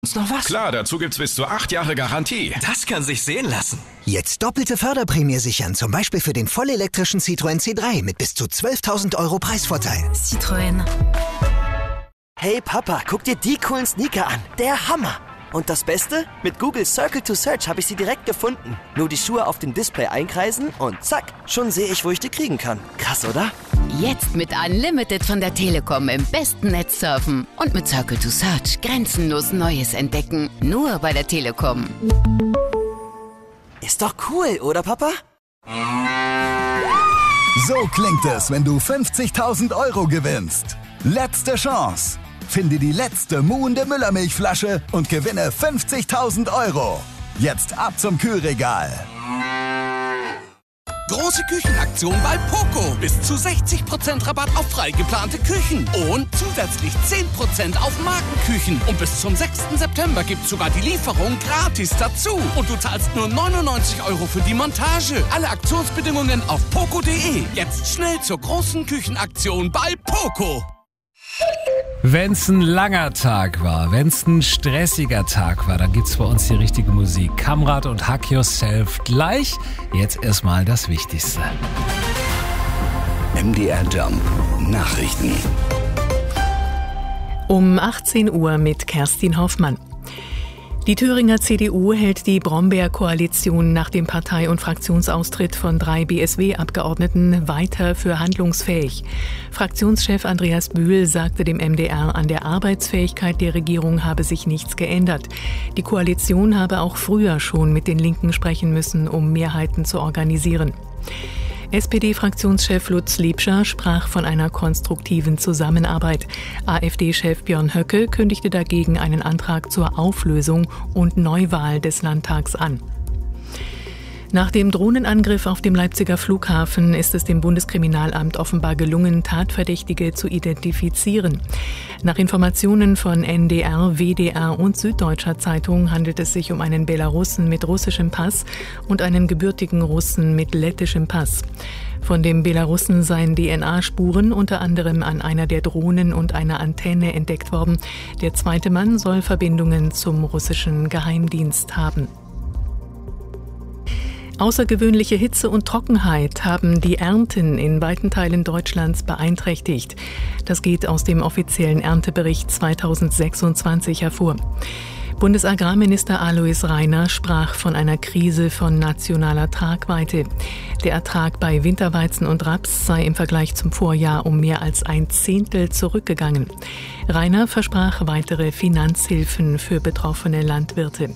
Ist noch was? Klar, dazu gibt's bis zu 8 Jahre Garantie. Das kann sich sehen lassen. Jetzt doppelte Förderprämie sichern, zum Beispiel für den vollelektrischen Citroën C3 mit bis zu 12.000 € Preisvorteil. Citroën. Hey Papa, guck dir die coolen Sneaker an. Der Hammer! Und das Beste? Mit Google Circle to Search habe ich sie direkt gefunden. Nur die Schuhe auf dem Display einkreisen und zack, schon sehe ich, wo ich die kriegen kann. Krass, oder? Jetzt mit Unlimited von der Telekom im besten Netz surfen. Und mit Circle to Search grenzenlos Neues entdecken. Nur bei der Telekom. Ist doch cool, oder Papa? So klingt es, wenn du 50.000 € gewinnst. Letzte Chance. Finde die letzte muhende Müllermilchflasche und gewinne 50.000 €. Jetzt ab zum Kühlregal. Große Küchenaktion bei Poco. Bis zu 60% Rabatt auf frei geplante Küchen. Und zusätzlich 10% auf Markenküchen. Und bis zum 6. September gibt's sogar die Lieferung gratis dazu. Und du zahlst nur 99 € für die Montage. Alle Aktionsbedingungen auf poco.de. Jetzt schnell zur großen Küchenaktion bei Poco. Wenn's ein langer Tag war, wenn's ein stressiger Tag war, dann gibt's bei uns die richtige Musik. Kamrat und Hack Yourself gleich. Jetzt erstmal das Wichtigste. MDR Jump Nachrichten. Um 18 Uhr mit Kerstin Hoffmann. Die Thüringer CDU hält die Brombeer-Koalition nach dem Partei- und Fraktionsaustritt von 3 BSW-Abgeordneten weiter für handlungsfähig. Fraktionschef Andreas Bühl sagte dem MDR, an der Arbeitsfähigkeit der Regierung habe sich nichts geändert. Die Koalition habe auch früher schon mit den Linken sprechen müssen, um Mehrheiten zu organisieren. SPD-Fraktionschef Lutz Liebscher sprach von einer konstruktiven Zusammenarbeit. AfD-Chef Björn Höcke kündigte dagegen einen Antrag zur Auflösung und Neuwahl des Landtags an. Nach dem Drohnenangriff auf dem Leipziger Flughafen ist es dem Bundeskriminalamt offenbar gelungen, Tatverdächtige zu identifizieren. Nach Informationen von NDR, WDR und Süddeutscher Zeitung handelt es sich um einen Belarussen mit russischem Pass und einen gebürtigen Russen mit lettischem Pass. Von dem Belarussen seien DNA-Spuren unter anderem an einer der Drohnen und einer Antenne entdeckt worden. Der zweite Mann soll Verbindungen zum russischen Geheimdienst haben. Außergewöhnliche Hitze und Trockenheit haben die Ernten in weiten Teilen Deutschlands beeinträchtigt. Das geht aus dem offiziellen Erntebericht 2026 hervor. Bundesagrarminister Alois Rainer sprach von einer Krise von nationaler Tragweite. Der Ertrag bei Winterweizen und Raps sei im Vergleich zum Vorjahr um mehr als 1/10 zurückgegangen. Rainer versprach weitere Finanzhilfen für betroffene Landwirte.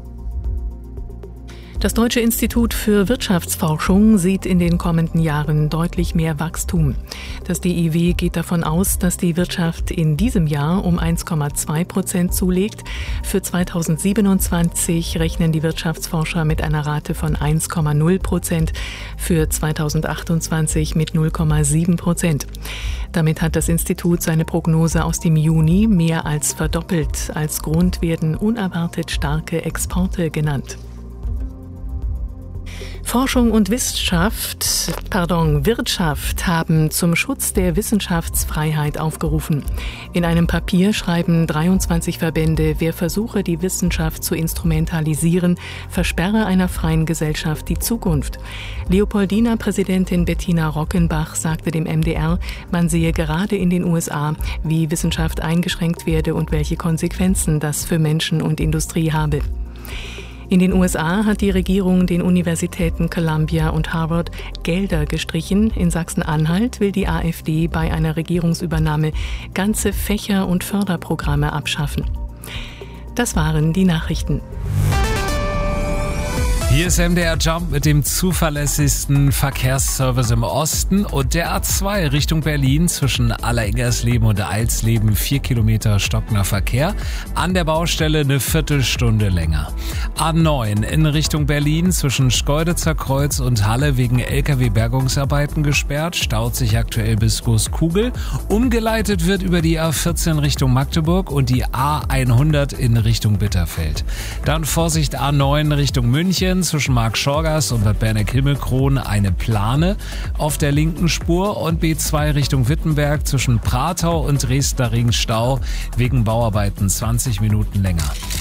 Das Deutsche Institut für Wirtschaftsforschung sieht in den kommenden Jahren deutlich mehr Wachstum. Das DIW geht davon aus, dass die Wirtschaft in diesem Jahr um 1,2% zulegt. Für 2027 rechnen die Wirtschaftsforscher mit einer Rate von 1,0%, für 2028 mit 0,7%. Damit hat das Institut seine Prognose aus dem Juni mehr als verdoppelt. Als Grund werden unerwartet starke Exporte genannt. Forschung und Wirtschaft haben zum Schutz der Wissenschaftsfreiheit aufgerufen. In einem Papier schreiben 23 Verbände, wer versuche, die Wissenschaft zu instrumentalisieren, versperre einer freien Gesellschaft die Zukunft. Leopoldina-Präsidentin Bettina Rockenbach sagte dem MDR, man sehe gerade in den USA, wie Wissenschaft eingeschränkt werde und welche Konsequenzen das für Menschen und Industrie habe. In den USA hat die Regierung den Universitäten Columbia und Harvard Gelder gestrichen. In Sachsen-Anhalt will die AfD bei einer Regierungsübernahme ganze Fächer und Förderprogramme abschaffen. Das waren die Nachrichten. Hier ist MDR Jump mit dem zuverlässigsten Verkehrsservice im Osten und der A2 Richtung Berlin zwischen Alleringgersleben und Eilsleben 4 Kilometer stockender Verkehr. An der Baustelle eine Viertelstunde länger. A9 in Richtung Berlin zwischen Schkeuditzer Kreuz und Halle wegen LKW-Bergungsarbeiten gesperrt, staut sich aktuell bis Großkugel. Umgeleitet wird über die A14 Richtung Magdeburg und die A100 in Richtung Bitterfeld. Dann Vorsicht A9 Richtung München zwischen Marktschorgast und Bad Berneck-Himmelkron eine Plane auf der linken Spur und B2 Richtung Wittenberg zwischen Pratau und Dresdner Ring Stau wegen Bauarbeiten 20 Minuten länger.